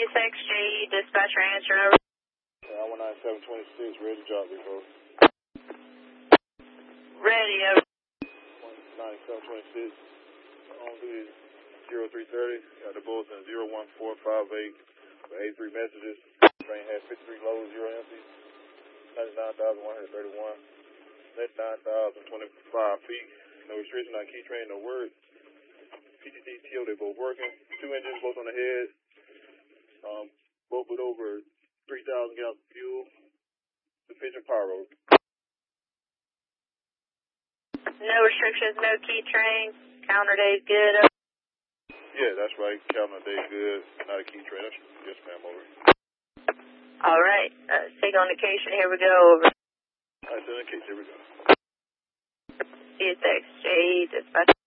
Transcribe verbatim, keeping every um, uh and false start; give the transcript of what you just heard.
S X J E, dispatcher answer, over. Yeah, one nine seven twenty-six, ready to drop report. Ready, over. one nine seven twenty-six, on duty zero three thirty, got the bulletin zero one four five eight, eighty-three messages. Train had fifty-three loads, zero empties, ninety-nine thousand one hundred thirty-one, ninety-nine thousand twenty-five feet, no restriction on key train, no words. P T T, T O, they both working, two engines, both on the head, um, both with over three thousand gallons of fuel, sufficient power load. No restrictions, no key train, counter days good, over. Yeah, that's right, calendar day good, not a key train, that's, yes ma'am, over. All right, uh, take on occasion, here we go, over. Alright, so in case, here we go. C S X J E, dispatcher.